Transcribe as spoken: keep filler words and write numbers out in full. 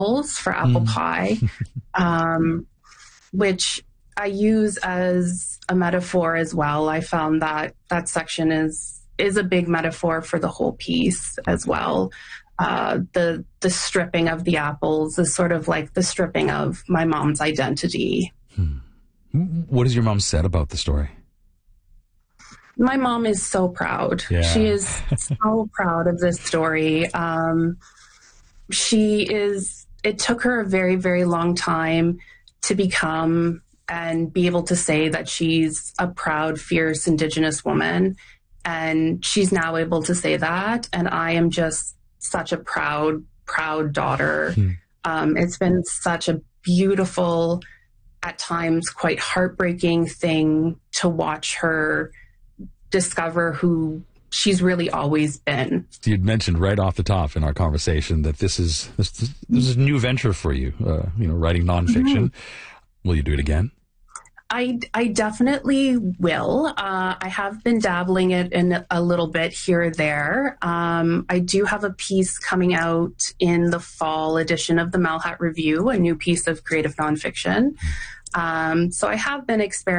apples for apple Mm. pie, um, which I use as a metaphor as well. I found that that section is is a big metaphor for the whole piece as well. Uh, the the stripping of the apples is sort of like the stripping of my mom's identity. Hmm. What has your mom said about the story? My mom is so proud. Yeah. She is so proud of this story. Um, she is, it took her a very, very long time to become and be able to say that she's a proud, fierce Indigenous woman. And she's now able to say that. And I am just such a proud, proud daughter. Hmm. Um, it's been such a beautiful, at times quite heartbreaking thing to watch her discover who she's really always been. You'd mentioned right off the top in our conversation that this is this, this is a new venture for you, uh, you know, writing nonfiction. Mm-hmm. Will you do it again? I, I definitely will. Uh, I have been dabbling it in a little bit here or there. Um, I do have a piece coming out in the fall edition of the Malhat Review, a new piece of creative nonfiction. Um, so I have been experimenting